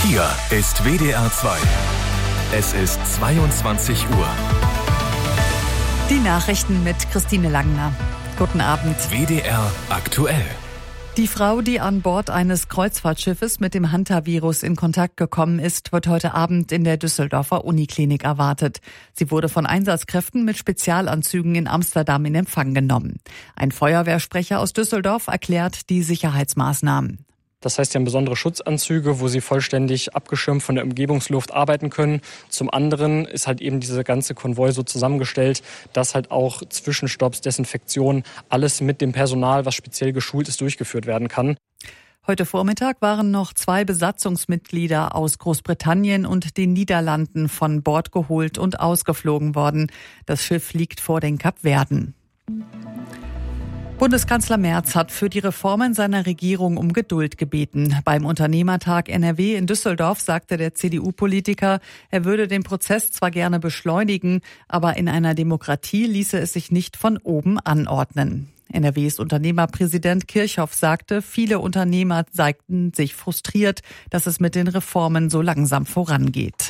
Hier ist WDR 2. Es ist 22 Uhr. Die Nachrichten mit Christine Langner. Guten Abend. WDR aktuell. Die Frau, die an Bord eines Kreuzfahrtschiffes mit dem Hantavirus in Kontakt gekommen ist, wird heute Abend in der Düsseldorfer Uniklinik erwartet. Sie wurde von Einsatzkräften mit Spezialanzügen in Amsterdam in Empfang genommen. Ein Feuerwehrsprecher aus Düsseldorf erklärt die Sicherheitsmaßnahmen. Das heißt, sie haben besondere Schutzanzüge, wo sie vollständig abgeschirmt von der Umgebungsluft arbeiten können. Zum anderen ist halt eben dieser ganze Konvoi so zusammengestellt, dass halt auch Zwischenstopps, Desinfektion, alles mit dem Personal, was speziell geschult ist, durchgeführt werden kann. Heute Vormittag waren noch 2 Besatzungsmitglieder aus Großbritannien und den Niederlanden von Bord geholt und ausgeflogen worden. Das Schiff liegt vor den Kapverden. Bundeskanzler Merz hat für die Reformen seiner Regierung um Geduld gebeten. Beim Unternehmertag NRW in Düsseldorf sagte der CDU-Politiker, er würde den Prozess zwar gerne beschleunigen, aber in einer Demokratie ließe es sich nicht von oben anordnen. NRWs Unternehmerpräsident Kirchhoff sagte, viele Unternehmer zeigten sich frustriert, dass es mit den Reformen so langsam vorangeht.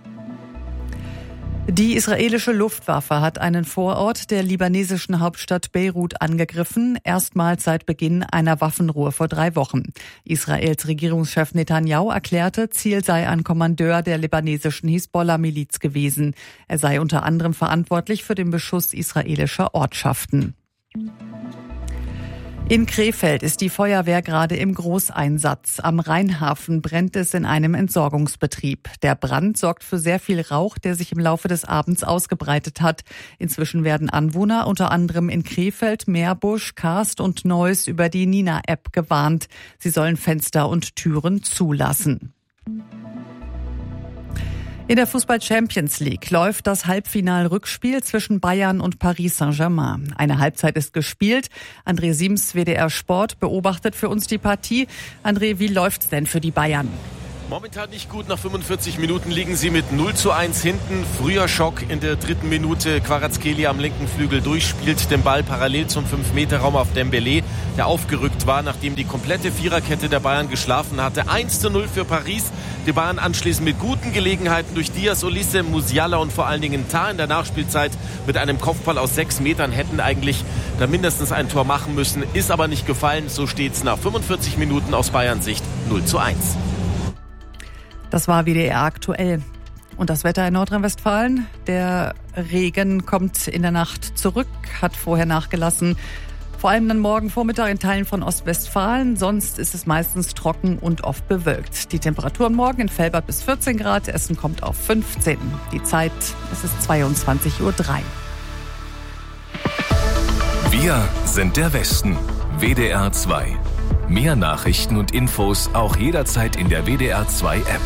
Die israelische Luftwaffe hat einen Vorort der libanesischen Hauptstadt Beirut angegriffen, erstmals seit Beginn einer Waffenruhe vor 3 Wochen. Israels Regierungschef Netanyahu erklärte, Ziel sei ein Kommandeur der libanesischen Hisbollah-Miliz gewesen. Er sei unter anderem verantwortlich für den Beschuss israelischer Ortschaften. In Krefeld ist die Feuerwehr gerade im Großeinsatz. Am Rheinhafen brennt es in einem Entsorgungsbetrieb. Der Brand sorgt für sehr viel Rauch, der sich im Laufe des Abends ausgebreitet hat. Inzwischen werden Anwohner unter anderem in Krefeld, Meerbusch, Karst und Neuss über die Nina-App gewarnt. Sie sollen Fenster und Türen zulassen. In der Fußball-Champions League läuft das Halbfinal-Rückspiel zwischen Bayern und Paris Saint-Germain. Eine Halbzeit ist gespielt. André Siems, WDR Sport, beobachtet für uns die Partie. André, wie läuft's denn für die Bayern? Momentan nicht gut. Nach 45 Minuten liegen sie mit 0:1 hinten. Früher Schock in der 3. Minute. Kvaratskhelia am linken Flügel durchspielt den Ball parallel zum 5-Meter-Raum auf Dembélé, der aufgerückt war, nachdem die komplette Viererkette der Bayern geschlafen hatte. 1:0 für Paris. Die Bayern anschließend mit guten Gelegenheiten durch Diaz, Olise, Musiala und vor allen Dingen Tah in der Nachspielzeit mit einem Kopfball aus 6 Metern hätten eigentlich da mindestens ein Tor machen müssen. Ist aber nicht gefallen. So steht's nach 45 Minuten aus Bayerns Sicht 0:1. Das war WDR aktuell. Und das Wetter in Nordrhein-Westfalen? Der Regen kommt in der Nacht zurück, hat vorher nachgelassen. Vor allem dann morgen Vormittag in Teilen von Ostwestfalen. Sonst ist es meistens trocken und oft bewölkt. Die Temperaturen morgen in Velbert bis 14 Grad. Essen kommt auf 15. Die Zeit, es ist 22:03 Uhr. Wir sind der Westen. WDR 2. Mehr Nachrichten und Infos auch jederzeit in der WDR 2 App.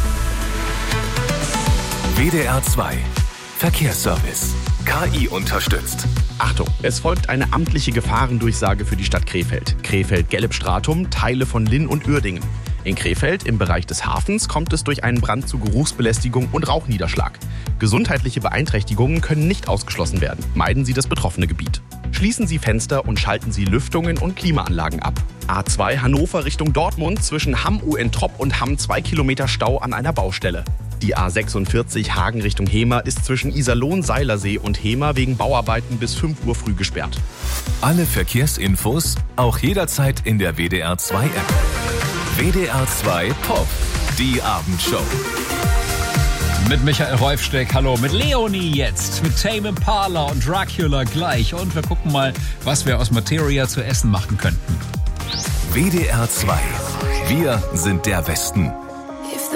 WDR 2. Verkehrsservice. KI unterstützt. Achtung, es folgt eine amtliche Gefahrendurchsage für die Stadt Krefeld. Krefeld-Gelb-Stratum, Teile von Linn und Uerdingen. In Krefeld, im Bereich des Hafens, kommt es durch einen Brand zu Geruchsbelästigung und Rauchniederschlag. Gesundheitliche Beeinträchtigungen können nicht ausgeschlossen werden. Meiden Sie das betroffene Gebiet. Schließen Sie Fenster und schalten Sie Lüftungen und Klimaanlagen ab. A2 Hannover Richtung Dortmund zwischen Hamm-UN-Trop und Hamm 2 Kilometer Stau an einer Baustelle. Die A46 Hagen Richtung Hemer ist zwischen Iserlohn-Seilersee und Hemer wegen Bauarbeiten bis 5 Uhr früh gesperrt. Alle Verkehrsinfos auch jederzeit in der WDR 2 App. WDR 2 Pop, die Abendshow. Mit Michael Reufsteck, hallo, mit Leonie jetzt, mit Tame Impala und Dracula gleich. Und wir gucken mal, was wir aus Materia zu essen machen könnten. WDR 2. Wir sind der Westen.